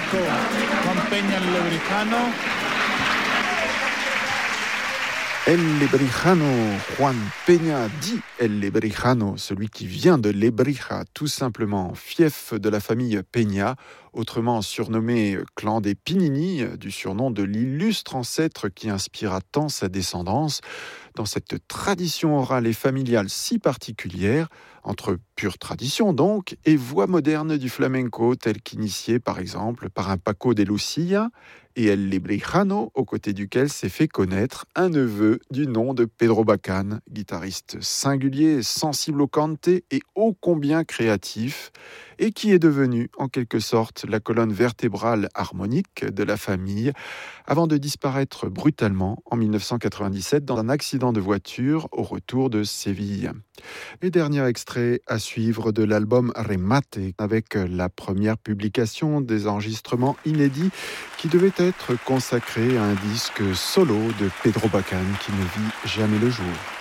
Juan Peña el Lebrijano. El Lebrijano, Juan Peña dit El Lebrijano, celui qui vient de Lebrija, tout simplement, fief de la famille Peña, autrement surnommé clan des Pinini, du surnom de l'illustre ancêtre qui inspira tant sa descendance, dans cette tradition orale et familiale si particulière, entre pure tradition donc, et voix moderne du flamenco, telle qu'initiée par exemple par un Paco de Lucía, et El Lebrijano, aux côtés duquel s'est fait connaître un neveu du nom de Pedro Bacán, guitariste singulier, sensible au cante et ô combien créatif, et qui est devenu en quelque sorte la colonne vertébrale harmonique de la famille, avant de disparaître brutalement en 1997 dans un accident de voiture au retour de Séville. Les derniers extraits à suivre de l'album Remate, avec la première publication des enregistrements inédits qui devaient être consacrés à un disque solo de Pedro Bacán qui ne vit jamais le jour.